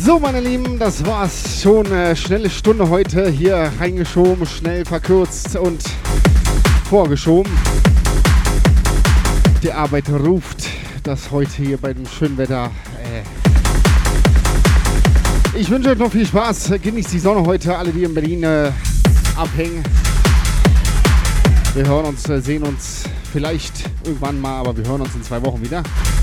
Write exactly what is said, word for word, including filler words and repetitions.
So, meine Lieben, das war's schon. Äh, schnelle Stunde heute hier reingeschoben, schnell verkürzt und vorgeschoben. Die Arbeit ruft, das heute hier bei dem schönen Wetter. Äh ich wünsche euch noch viel Spaß. Genießt die Sonne heute, alle, die in Berlin äh, abhängen. Wir hören uns, äh, sehen uns vielleicht irgendwann mal, aber wir hören uns in zwei Wochen wieder.